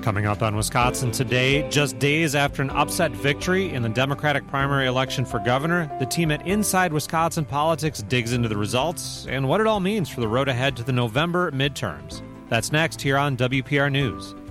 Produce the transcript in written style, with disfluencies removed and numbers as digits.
Coming up on Wisconsin Today, just days after an upset victory in the Democratic primary election for governor, the team at Inside Wisconsin Politics digs into the results and what it all means for the road ahead to the November midterms. That's next here on WPR News.